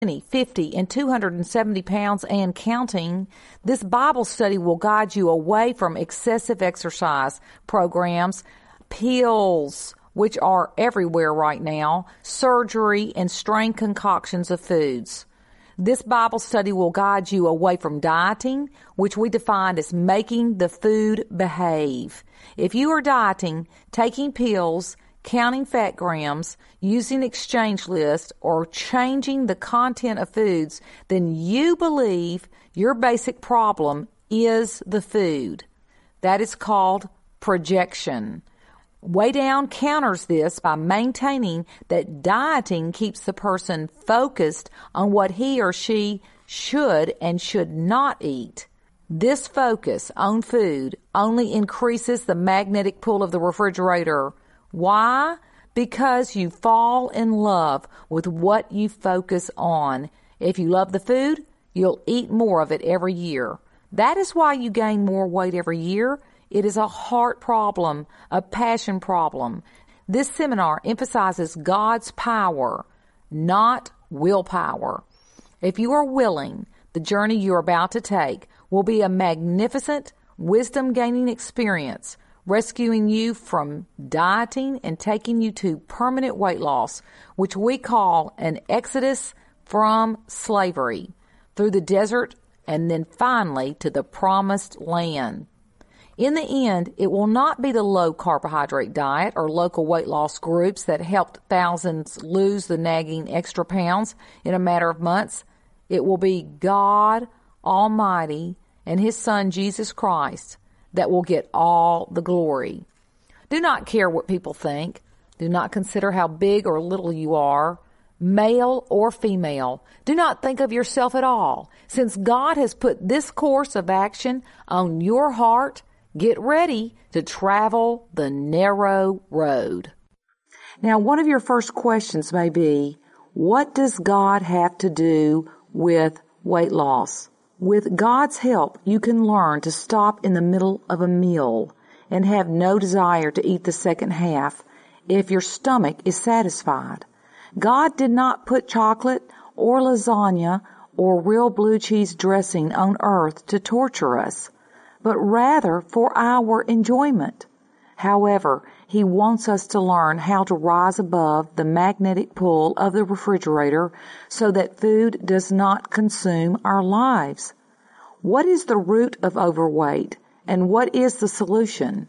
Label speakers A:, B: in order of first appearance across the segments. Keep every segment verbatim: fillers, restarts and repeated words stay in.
A: fifty, and two hundred seventy pounds and counting, this Bible study will guide you away from excessive exercise programs, pills, which are everywhere right now, surgery, and strained concoctions of foods. This Bible study will guide you away from dieting, which we define as making the food behave. If you are dieting, taking pills, counting fat grams, using exchange lists, or changing the content of foods, then you believe your basic problem is the food. That is called projection. Weigh Down counters this by maintaining that dieting keeps the person focused on what he or she should and should not eat. This focus on food only increases the magnetic pull of the refrigerator. Why? Because you fall in love with what you focus on. If you love the food, you'll eat more of it every year. That is why you gain more weight every year. It is a heart problem, a passion problem. This seminar emphasizes God's power, not willpower. If you are willing, the journey you're about to take will be a magnificent, wisdom-gaining experience, rescuing you from dieting and taking you to permanent weight loss, which we call an exodus from slavery, through the desert and then finally to the promised land. In the end, it will not be the low-carbohydrate diet or local weight loss groups that helped thousands lose the nagging extra pounds in a matter of months. It will be God Almighty and His Son, Jesus Christ, that will get all the glory. Do not care what people think. Do not consider how big or little you are, male or female. Do not think of yourself at all. Since God has put this course of action on your heart, get ready to travel the narrow road. Now, one of your first questions may be, what does God have to do with weight loss? With God's help, you can learn to stop in the middle of a meal and have no desire to eat the second half if your stomach is satisfied. God did not put chocolate or lasagna or real blue cheese dressing on earth to torture us, but rather for our enjoyment. However, He wants us to learn how to rise above the magnetic pull of the refrigerator so that food does not consume our lives. What is the root of overweight, and what is the solution?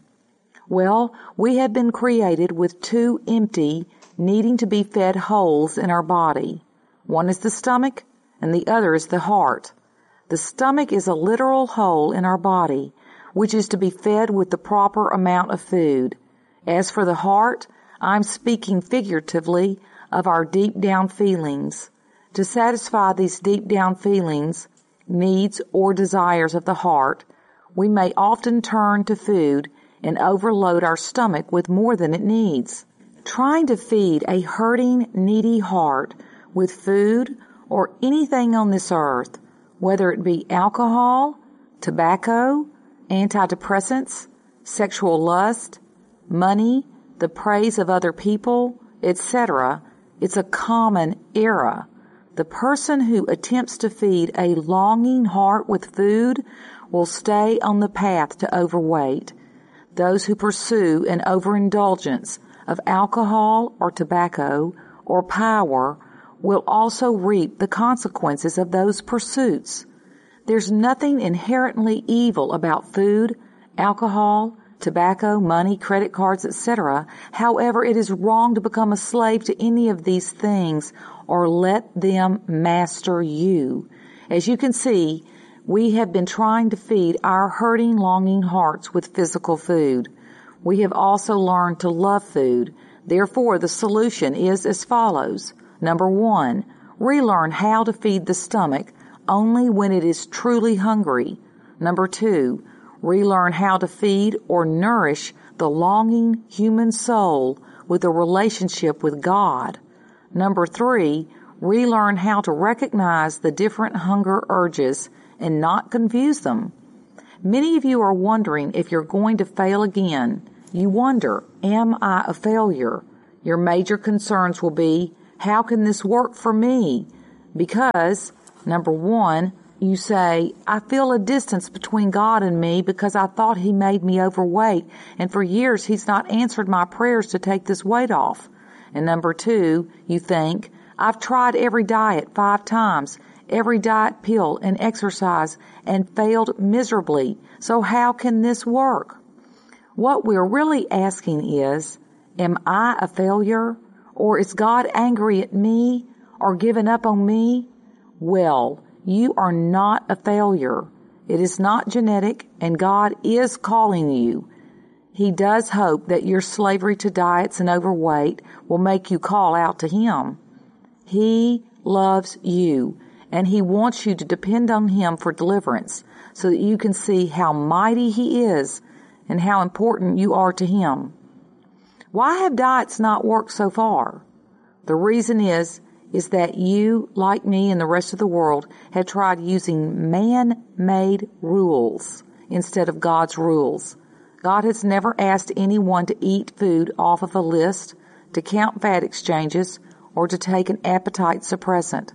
A: Well, we have been created with two empty, needing to be fed holes in our body. One is the stomach, and the other is the heart. The stomach is a literal hole in our body, which is to be fed with the proper amount of food. As for the heart, I'm speaking figuratively of our deep down feelings. To satisfy these deep down feelings, needs, or desires of the heart, we may often turn to food and overload our stomach with more than it needs. Trying to feed a hurting, needy heart with food or anything on this earth, whether it be alcohol, tobacco, antidepressants, sexual lust, money, the praise of other people, et cetera, it's a common error. The person who attempts to feed a longing heart with food will stay on the path to overweight. Those who pursue an overindulgence of alcohol or tobacco or power will also reap the consequences of those pursuits. There's nothing inherently evil about food, alcohol, tobacco, money, credit cards, et cetera. However, it is wrong to become a slave to any of these things or let them master you. As you can see, we have been trying to feed our hurting, longing hearts with physical food. We have also learned to love food. Therefore, the solution is as follows. Number one, relearn how to feed the stomach only when it is truly hungry. Number two, relearn how to feed or nourish the longing human soul with a relationship with God. Number three, relearn how to recognize the different hunger urges and not confuse them. Many of you are wondering if you're going to fail again. You wonder, am I a failure? Your major concerns will be, how can this work for me? Because, number one, you say, I feel a distance between God and me because I thought He made me overweight, and for years He's not answered my prayers to take this weight off. And number two, you think, I've tried every diet five times, every diet pill and exercise, and failed miserably. So how can this work? What we're really asking is, am I a failure? Or is God angry at me or given up on me? Well, you are not a failure. It is not genetic, and God is calling you. He does hope that your slavery to diets and overweight will make you call out to Him. He loves you, and He wants you to depend on Him for deliverance so that you can see how mighty He is and how important you are to Him. Why have diets not worked so far? The reason is, is that you, like me and the rest of the world, have tried using man-made rules instead of God's rules. God has never asked anyone to eat food off of a list, to count fat exchanges, or to take an appetite suppressant.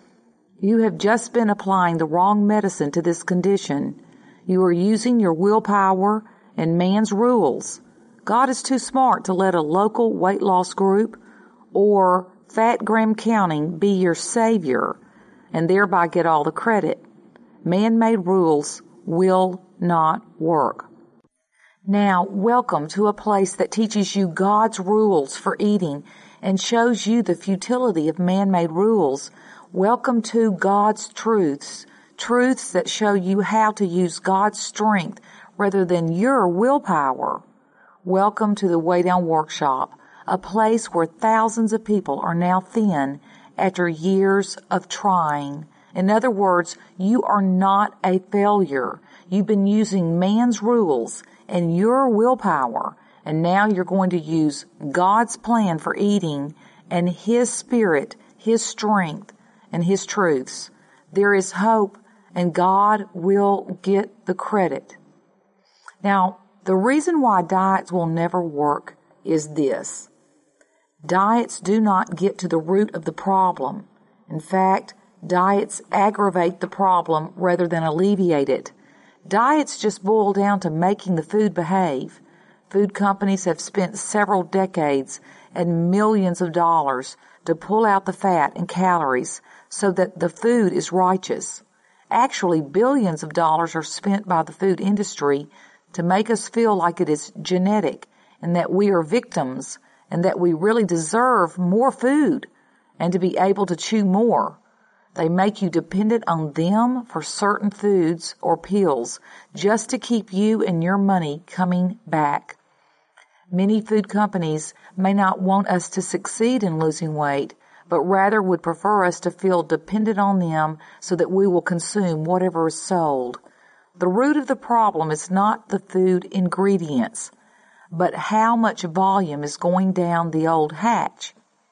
A: You have just been applying the wrong medicine to this condition. You are using your willpower and man's rules. God is too smart to let a local weight loss group or fat gram counting be your savior and thereby get all the credit. Man-made rules will not work. Now, welcome to a place that teaches you God's rules for eating and shows you the futility of man-made rules. Welcome to God's truths, truths that show you how to use God's strength rather than your willpower. Welcome to the Way Down Workshop, a place where thousands of people are now thin after years of trying. In other words, you are not a failure. You've been using man's rules and your willpower, and now you're going to use God's plan for eating and His Spirit, His strength, and His truths. There is hope, and God will get the credit. Now, the reason why diets will never work is this. Diets do not get to the root of the problem. In fact, diets aggravate the problem rather than alleviate it. Diets just boil down to making the food behave. Food companies have spent several decades and millions of dollars to pull out the fat and calories so that the food is righteous. Actually, billions of dollars are spent by the food industry to make us feel like it is genetic and that we are victims and that we really deserve more food and to be able to chew more. They make you dependent on them for certain foods or pills just to keep you and your money coming back. Many food companies may not want us to succeed in losing weight, but rather would prefer us to feel dependent on them so that we will consume whatever is sold. The root of the problem is not the food ingredients, but how much volume is going down the old hatch.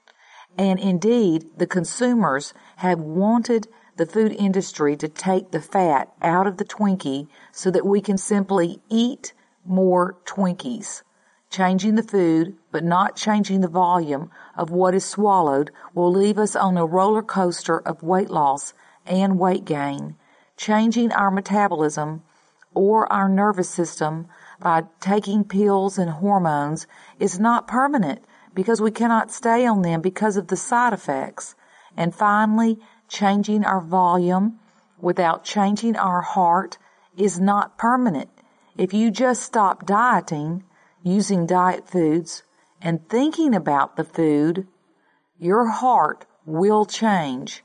A: And indeed, the consumers have wanted the food industry to take the fat out of the Twinkie so that we can simply eat more Twinkies. Changing the food, but not changing the volume of what is swallowed, will leave us on a roller coaster of weight loss and weight gain. Changing our metabolism or our nervous system by taking pills and hormones is not permanent because we cannot stay on them because of the side effects. And finally, changing our volume without changing our heart is not permanent. If you just stop dieting, using diet foods, and thinking about the food, your heart will change.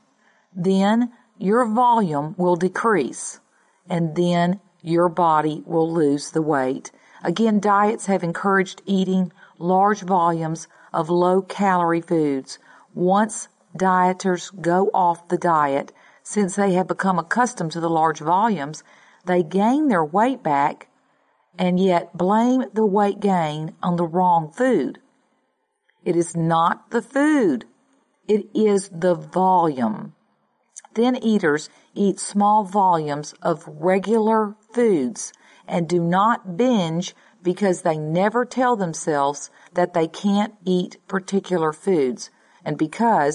A: Then your volume will decrease, and then your body will lose the weight. Again, diets have encouraged eating large volumes of low-calorie foods. Once dieters go off the diet, since they have become accustomed to the large volumes, they gain their weight back and yet blame the weight gain on the wrong food. It is not the food. It is the volume. Thin eaters eat small volumes of regular foods and do not binge because they never tell themselves that they can't eat particular foods and because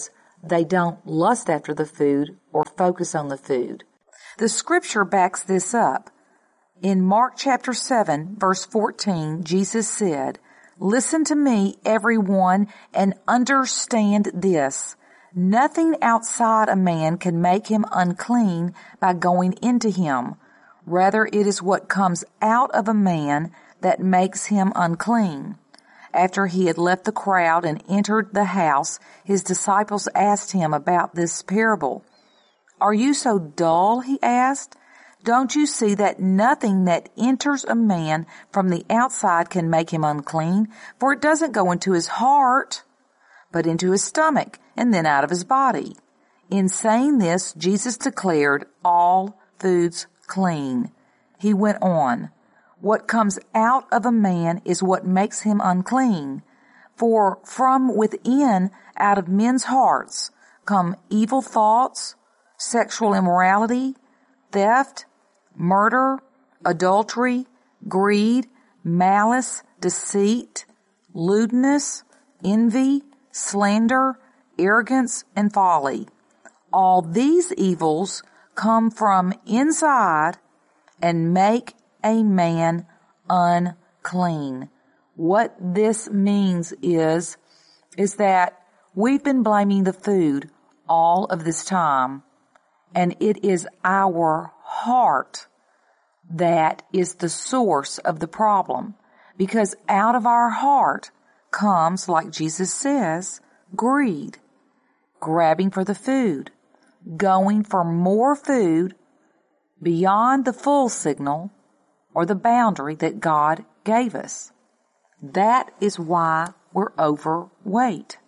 A: they don't lust after the food or focus on the food. The scripture backs this up. In Mark chapter seven, verse fourteen, Jesus said, "Listen to me, everyone, and understand this. Nothing outside a man can make him unclean by going into him. Rather, it is what comes out of a man that makes him unclean." After he had left the crowd and entered the house, his disciples asked him about this parable. "Are you so dull?" he asked. "Don't you see that nothing that enters a man from the outside can make him unclean? For it doesn't go into his heart, but into his stomach, and then out of his body." In saying this, Jesus declared all foods clean. He went on, "What comes out of a man is what makes him unclean. For from within, out of men's hearts, come evil thoughts, sexual immorality, theft, murder, adultery, greed, malice, deceit, lewdness, envy, slander, arrogance, and folly. All these evils come from inside and make a man unclean." What this means is, is that we've been blaming the food all of this time, and it is our heart that is the source of the problem, because out of our heart comes, like Jesus says, greed, grabbing for the food, going for more food beyond the full signal or the boundary that God gave us. That is why we're overweight.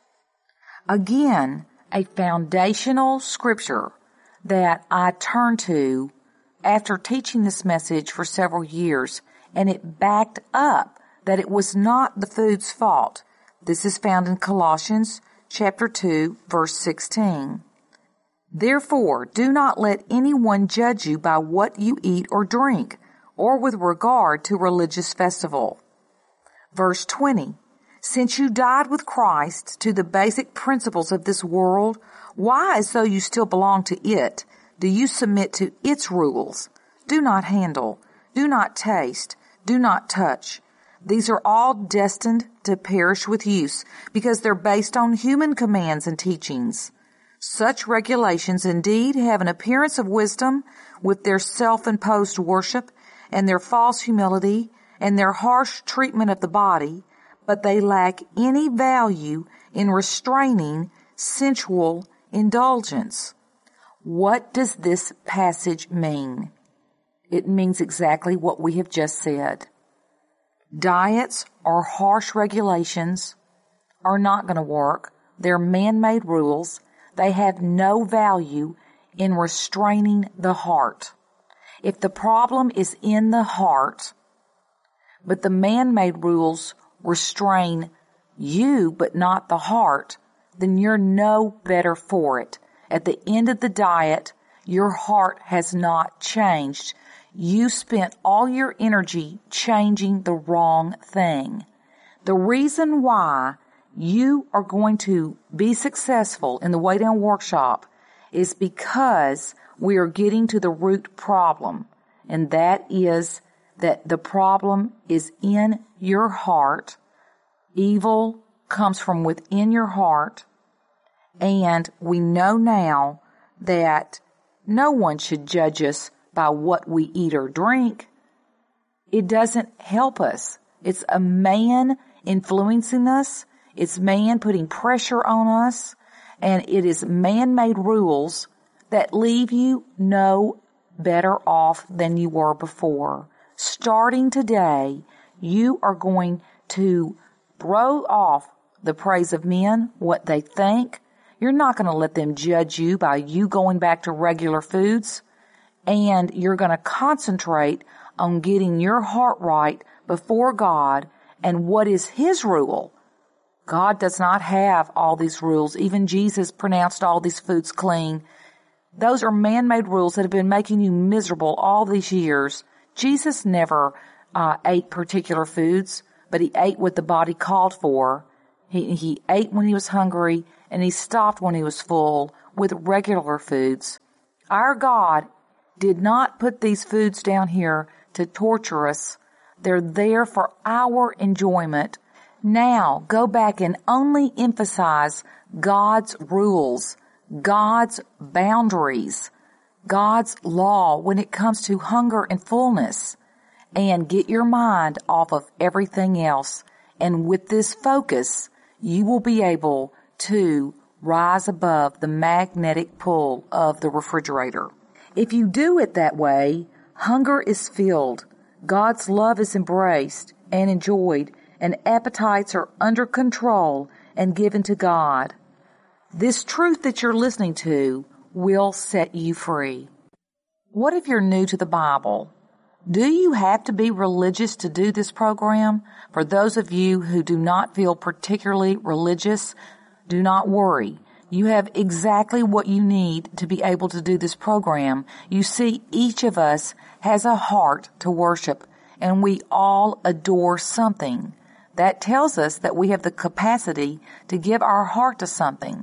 A: Again, a foundational scripture that I turn to after teaching this message for several years, and it backed up that it was not the food's fault. This is found in Colossians chapter two, verse sixteen. "Therefore, do not let anyone judge you by what you eat or drink, or with regard to religious festival." Verse twenty, "Since you died with Christ to the basic principles of this world, why, as though you still belong to it, do you submit to its rules? Do not handle, do not taste, do not touch. These are all destined to perish with use, because they're based on human commands and teachings. Such regulations indeed have an appearance of wisdom with their self-imposed worship and their false humility and their harsh treatment of the body, but they lack any value in restraining sensual indulgence." What does this passage mean? It means exactly what we have just said. Diets or harsh regulations are not going to work. They're man-made rules. They have no value in restraining the heart. If the problem is in the heart, but the man-made rules restrain you but not the heart, then you're no better for it. At the end of the diet, your heart has not changed. You spent all your energy changing the wrong thing. The reason why you are going to be successful in the Way Down Workshop is because we are getting to the root problem, and that is that the problem is in your heart. Evil comes from within your heart, and we know now that no one should judge us by what we eat or drink. It doesn't help us. It's a man influencing us. It's man putting pressure on us, and it is man-made rules that leave you no better off than you were before. Starting today, you are going to throw off the praise of men, what they think. You're not going to let them judge you by you going back to regular foods, and you're going to concentrate on getting your heart right before God and what is His rule. God does not have all these rules. Even Jesus pronounced all these foods clean. Those are man-made rules that have been making you miserable all these years. Jesus never uh, ate particular foods, but He ate what the body called for. He, he ate when He was hungry, and he stopped when he was full with regular foods. Our God did not put these foods down here to torture us. They're there for our enjoyment. Now, go back and only emphasize God's rules, God's boundaries, God's law when it comes to hunger and fullness, and get your mind off of everything else. And with this focus, you will be able to rise above the magnetic pull of the refrigerator. If you do it that way, hunger is filled, God's love is embraced and enjoyed, and appetites are under control and given to God. This truth that you're listening to will set you free. What if you're new to the Bible? Do you have to be religious to do this program? For those of you who do not feel particularly religious, do not worry. You have exactly what you need to be able to do this program. You see, each of us has a heart to worship, and we all adore something. That tells us that we have the capacity to give our heart to something.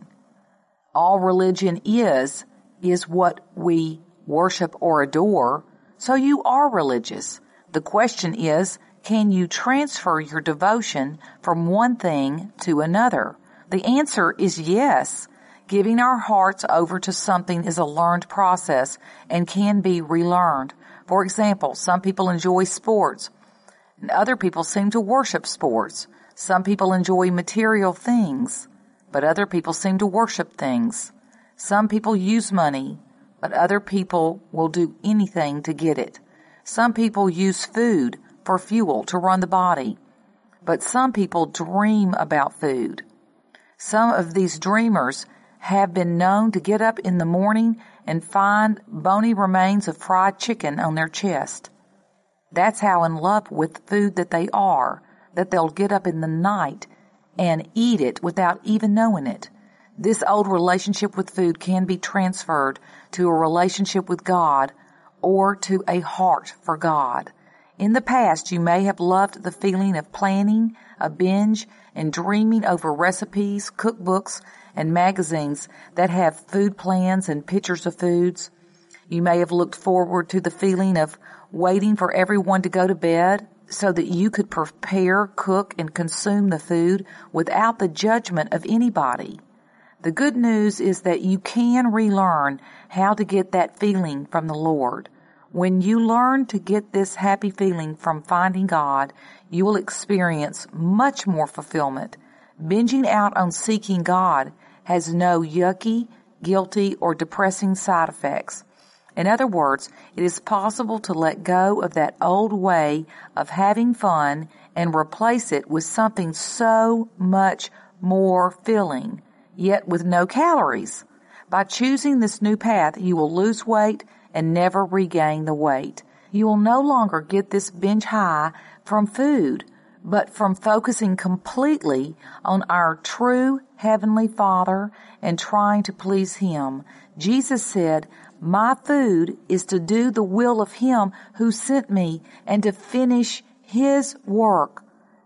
A: All religion is, is what we worship or adore, so you are religious. The question is, can you transfer your devotion from one thing to another? The answer is yes. Giving our hearts over to something is a learned process and can be relearned. For example, some people enjoy sports, and other people seem to worship sports. Some people enjoy material things, but other people seem to worship things. Some people use money, but other people will do anything to get it. Some people use food for fuel to run the body, but some people dream about food. Some of these dreamers have been known to get up in the morning and find bony remains of fried chicken on their chest. That's how in love with food that they are, that they'll get up in the night and eat it without even knowing it. This old relationship with food can be transferred to a relationship with God or to a heart for God. In the past, you may have loved the feeling of planning a binge and dreaming over recipes, cookbooks, and magazines that have food plans and pictures of foods. You may have looked forward to the feeling of waiting for everyone to go to bed so that you could prepare, cook, and consume the food without the judgment of anybody. The good news is that you can relearn how to get that feeling from the Lord. When you learn to get this happy feeling from finding God, you will experience much more fulfillment. Binging out on seeking God has no yucky, guilty, or depressing side effects. In other words, it is possible to let go of that old way of having fun and replace it with something so much more filling, yet with no calories. By choosing this new path, you will lose weight and never regain the weight. You will no longer get this binge high from food, but from focusing completely on our true Heavenly Father and trying to please Him. Jesus said, "My food is to do the will of Him who sent me and to finish His work."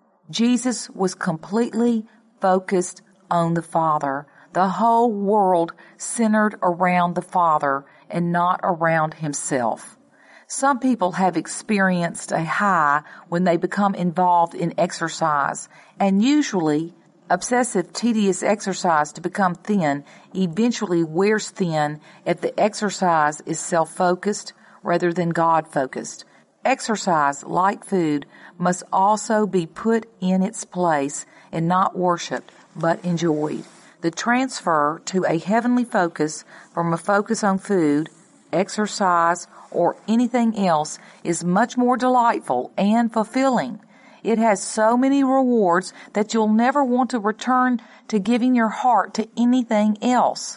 A: Jesus was completely focused on the Father. The whole world centered around the Father and not around Himself. Some people have experienced a high when they become involved in exercise, and usually obsessive, tedious exercise to become thin eventually wears thin if the exercise is self-focused rather than God-focused. Exercise, like food, must also be put in its place and not worshipped, but enjoyed. The transfer to a heavenly focus from a focus on food, exercise, or anything else is much more delightful and fulfilling. It has so many rewards that you'll never want to return to giving your heart to anything else.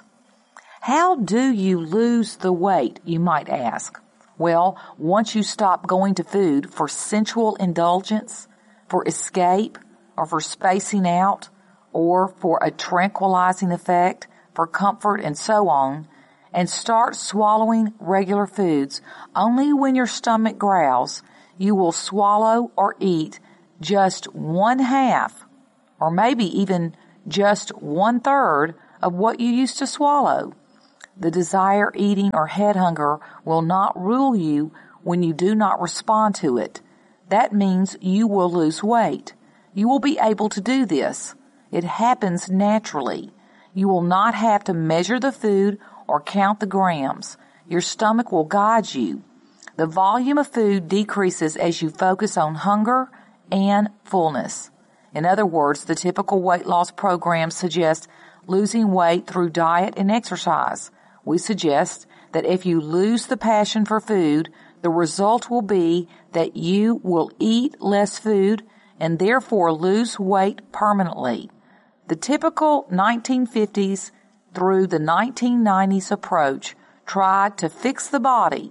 A: How do you lose the weight, you might ask? Well, once you stop going to food for sensual indulgence, for escape, or for spacing out, or for a tranquilizing effect, for comfort, and so on, and start swallowing regular foods, only when your stomach growls, you will swallow or eat just one half, or maybe even just one third of what you used to swallow. The desire, eating, or head hunger will not rule you when you do not respond to it. That means you will lose weight. You will be able to do this. It happens naturally. You will not have to measure the food or count the grams. Your stomach will guide you. The volume of food decreases as you focus on hunger and fullness. In other words, the typical weight loss program suggests losing weight through diet and exercise. We suggest that if you lose the passion for food, the result will be that you will eat less food and therefore lose weight permanently. The typical nineteen fifties through the nineteen nineties approach tried to fix the body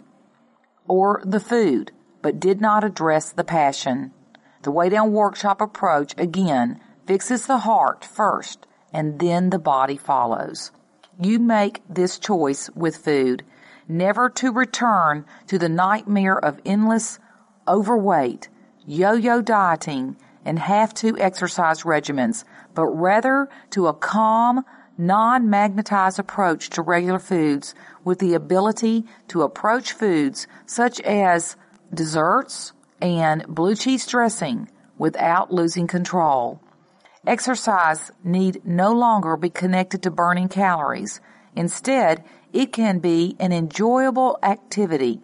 A: or the food, but did not address the passion. The Way Down Workshop approach, again, fixes the heart first, and then the body follows. You make this choice with food, never to return to the nightmare of endless overweight, yo-yo dieting, and have-to exercise regimens, but rather to a calm, non-magnetized approach to regular foods with the ability to approach foods such as desserts and blue cheese dressing without losing control. Exercise need no longer be connected to burning calories. Instead, it can be an enjoyable activity.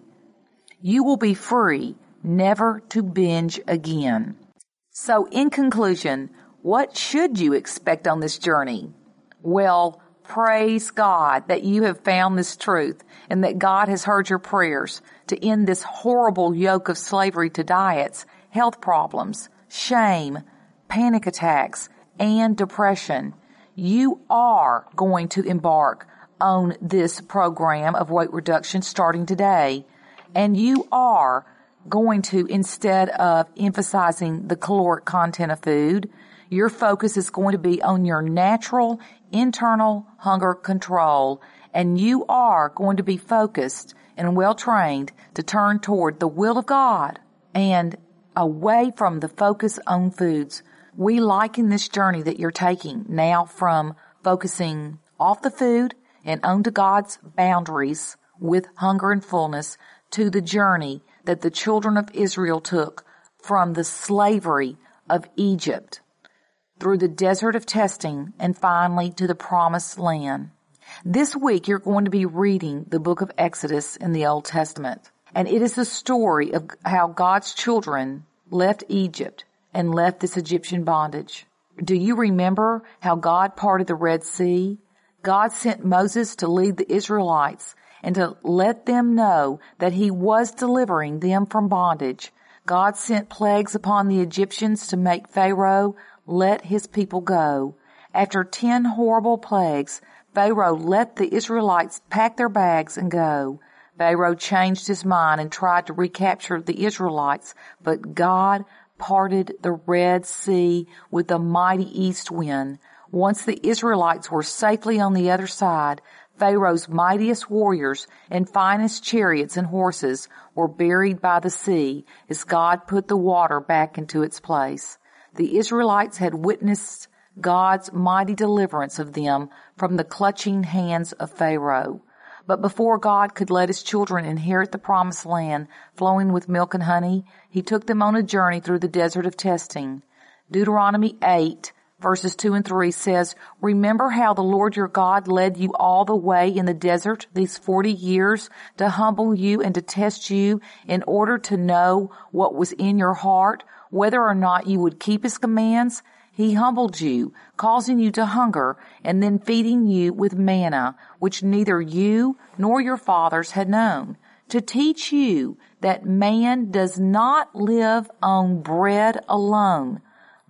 A: You will be free, never to binge again. So, in conclusion, what should you expect on this journey? Well, praise God that you have found this truth and that God has heard your prayers to end this horrible yoke of slavery to diets, health problems, shame, panic attacks, and depression. You are going to embark on this program of weight reduction starting today, and you are going to, instead of emphasizing the caloric content of food, your focus is going to be on your natural internal hunger control, and you are going to be focused and well-trained to turn toward the will of God and away from the focus on foods. We liken this journey that you're taking now from focusing off the food and onto God's boundaries with hunger and fullness to the journey that the children of Israel took from the slavery of Egypt through the desert of testing and finally to the promised land. This week you're going to be reading the book of Exodus in the Old Testament, and it is the story of how God's children left Egypt and left this Egyptian bondage. Do you remember how God parted the Red Sea? God sent Moses to lead the Israelites and to let them know that he was delivering them from bondage. God sent plagues upon the Egyptians to make Pharaoh let his people go. After ten horrible plagues, Pharaoh let the Israelites pack their bags and go. Pharaoh changed his mind and tried to recapture the Israelites, but God parted the Red Sea with a mighty east wind. Once the Israelites were safely on the other side, Pharaoh's mightiest warriors and finest chariots and horses were buried by the sea as God put the water back into its place. The Israelites had witnessed God's mighty deliverance of them from the clutching hands of Pharaoh. But before God could let his children inherit the promised land flowing with milk and honey, he took them on a journey through the desert of testing. Deuteronomy eight, verses two and three says, "Remember how the Lord your God led you all the way in the desert these forty years to humble you and to test you in order to know what was in your heart, whether or not you would keep his commands? He humbled you, causing you to hunger, and then feeding you with manna, which neither you nor your fathers had known, to teach you that man does not live on bread alone,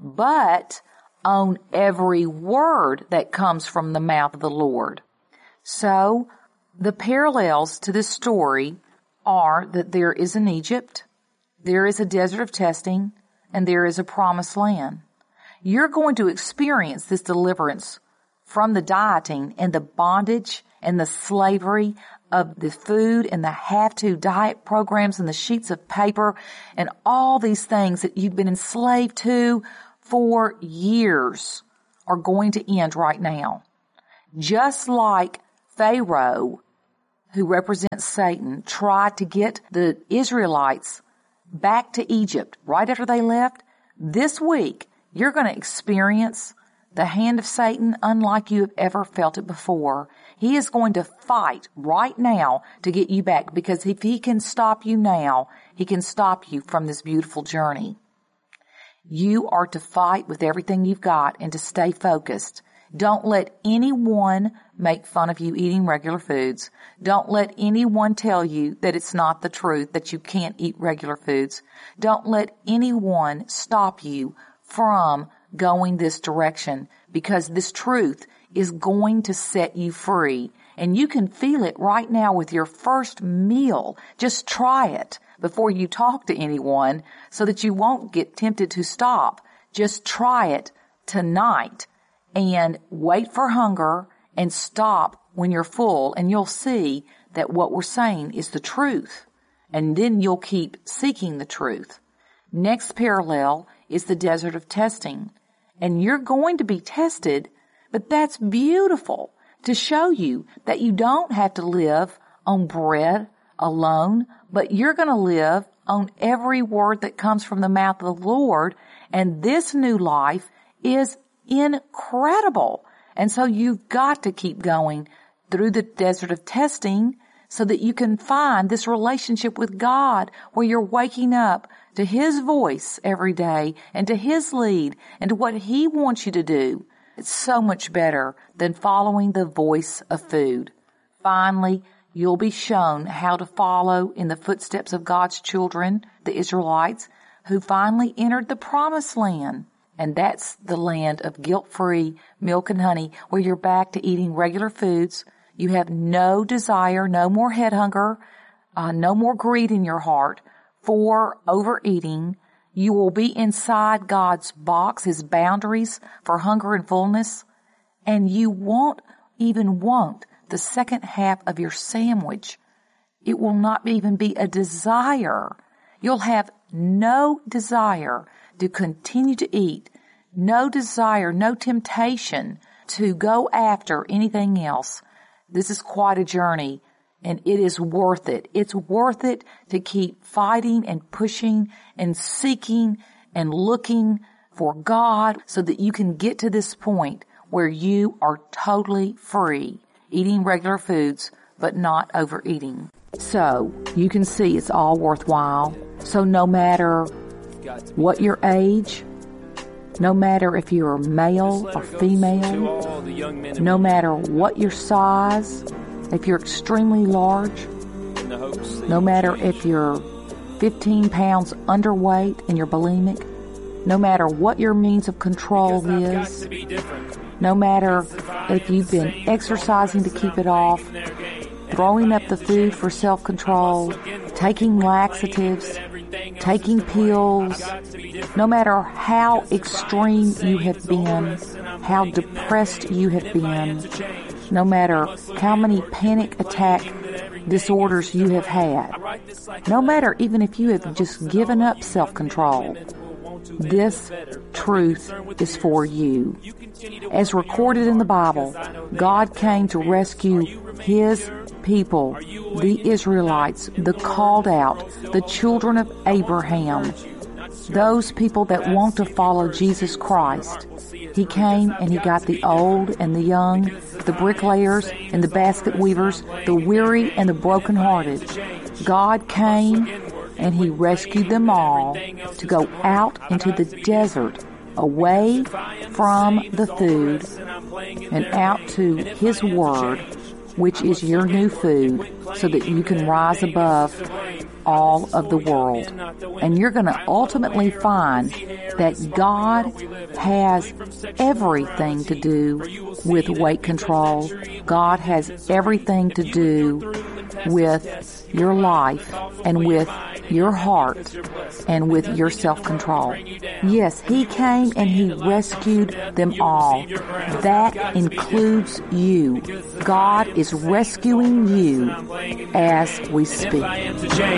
A: but on every word that comes from the mouth of the Lord." So, the parallels to this story are that there is an Egypt, there is a desert of testing, and there is a promised land. You're going to experience this deliverance from the dieting and the bondage and the slavery of the food and the have-to diet programs and the sheets of paper and all these things that you've been enslaved to for years are going to end right now. Just like Pharaoh, who represents Satan, tried to get the Israelites back to Egypt right after they left, this week you're going to experience the hand of Satan unlike you have ever felt it before. He is going to fight right now to get you back, because if he can stop you now, he can stop you from this beautiful journey. You are to fight with everything you've got and to stay focused. Don't let anyone make fun of you eating regular foods. Don't let anyone tell you that it's not the truth, that you can't eat regular foods. Don't let anyone stop you from going this direction, because this truth is going to set you free. And you can feel it right now with your first meal. Just try it before you talk to anyone so that you won't get tempted to stop. Just try it tonight and wait for hunger and stop when you're full, and you'll see that what we're saying is the truth. And then you'll keep seeking the truth. Next parallel is the desert of testing. And you're going to be tested, but that's beautiful to show you that you don't have to live on bread alone, but you're going to live on every word that comes from the mouth of the Lord. And this new life is incredible. And so you've got to keep going through the desert of testing so that you can find this relationship with God where you're waking up to His voice every day and to His lead and to what He wants you to do. It's so much better than following the voice of food. Finally, you'll be shown how to follow in the footsteps of God's children, the Israelites, who finally entered the promised land. And that's the land of guilt-free milk and honey, where you're back to eating regular foods. You have no desire, no more head hunger, uh, no more greed in your heart for overeating. You will be inside God's box, His boundaries for hunger and fullness. And you won't even want the second half of your sandwich. It will not even be a desire. You'll have no desire to continue to eat, no desire, no temptation to go after anything else. This is quite a journey, and it is worth it. It's worth it to keep fighting and pushing and seeking and looking for God so that you can get to this point where you are totally free, eating regular foods, but not overeating. So you can see it's all worthwhile. So no matter what your age, no matter if you're male or female, no matter what your size, if you're extremely large, no matter if you're fifteen pounds underweight and you're bulimic, no matter what your means of control is, no matter if you've been exercising to keep it off, throwing up the food for self-control, taking laxatives, taking pills, no matter how extreme you have been, how depressed you have been, no matter how many panic attack disorders you have had, no matter even if you have just given up self-control, this truth is for you. As recorded in the Bible, God came to rescue His people, the Israelites, the called out, the children of Abraham, those people that want to follow Jesus Christ. He came and He got the old and the young, the bricklayers and the basket weavers, the weary and the brokenhearted. God came and He rescued them all to go out into the desert, away from the food, and out to His Word, which is your new food, so that you can rise above all of the world. And you're going to ultimately find that God has everything to do with weight control. God has everything to do with your life and with your heart and with your self-control. Yes, He came and He rescued them all. That includes you. God is rescuing you as we speak.